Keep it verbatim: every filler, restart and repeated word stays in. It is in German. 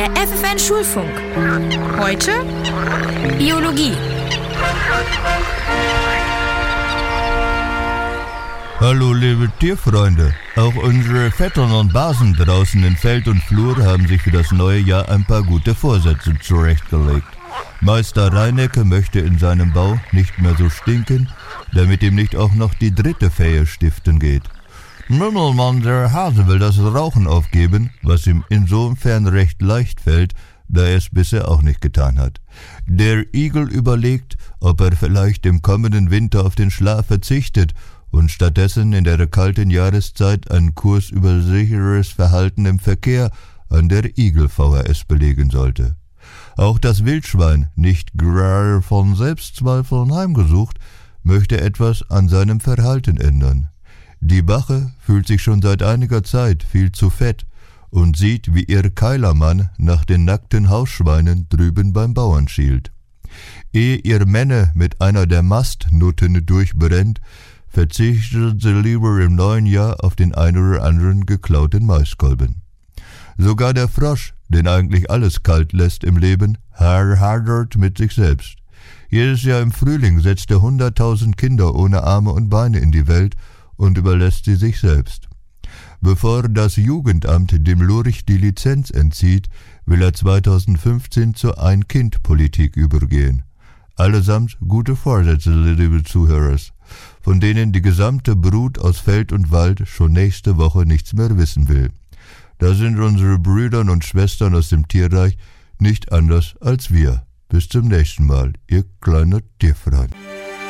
Der F F N Schulfunk. Heute Biologie. Hallo liebe Tierfreunde, auch unsere Vettern und Basen draußen in Feld und Flur haben sich für das neue Jahr ein paar gute Vorsätze zurechtgelegt. Meister Reinecke möchte in seinem Bau nicht mehr so stinken, damit ihm nicht auch noch die dritte Fehe stiften geht. Mümmelmann, der Hase, will das Rauchen aufgeben, was ihm insofern recht leicht fällt, da er es bisher auch nicht getan hat. Der Igel überlegt, ob er vielleicht im kommenden Winter auf den Schlaf verzichtet und stattdessen in der kalten Jahreszeit einen Kurs über sicheres Verhalten im Verkehr an der Igel-V H S belegen sollte. Auch das Wildschwein, nicht gerade von Selbstzweifeln heimgesucht, möchte etwas an seinem Verhalten ändern. Die Bache fühlt sich schon seit einiger Zeit viel zu fett und sieht, wie ihr Keilermann nach den nackten Hausschweinen drüben beim Bauern schielt. Ehe ihr Männer mit einer der Mastnutten durchbrennt, verzichtet sie lieber im neuen Jahr auf den ein oder anderen geklauten Maiskolben. Sogar der Frosch, den eigentlich alles kalt lässt im Leben, hadert mit sich selbst. Jedes Jahr im Frühling setzt er hunderttausend Kinder ohne Arme und Beine in die Welt und überlässt sie sich selbst. Bevor das Jugendamt dem Lurch die Lizenz entzieht, will er zweitausendfünfzehn zur Ein-Kind-Politik übergehen. Allesamt gute Vorsätze, liebe Zuhörer, von denen die gesamte Brut aus Feld und Wald schon nächste Woche nichts mehr wissen will. Da sind unsere Brüder und Schwestern aus dem Tierreich nicht anders als wir. Bis zum nächsten Mal, ihr kleiner Tierfreund.